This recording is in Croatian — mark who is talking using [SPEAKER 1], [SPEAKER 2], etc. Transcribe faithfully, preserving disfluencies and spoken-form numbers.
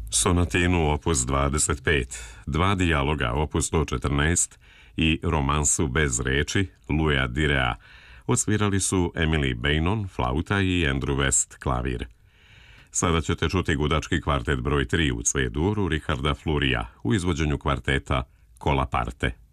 [SPEAKER 1] Sonatinu opus dvadeset pet, dva dijaloga opus sto četrnaest i romansu bez reči Louisa Direa odsvirali su Emily Beynon, flauta i Andrew West, klavir. Sada ćete čuti gudački kvartet broj tri u C-duru Richarda Flurija u izvođenju kvarteta Colaparte.